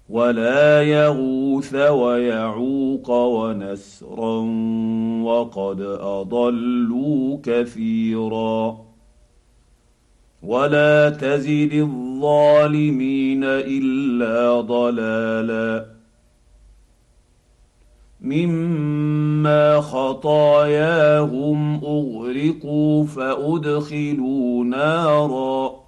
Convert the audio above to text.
ولا يغوث ويعوق ونسرا وقد اضلوا كثيرا. ولا تزد الظالمين الا ضلالا مما خطاياهم اغرقوا فادخلوا نارا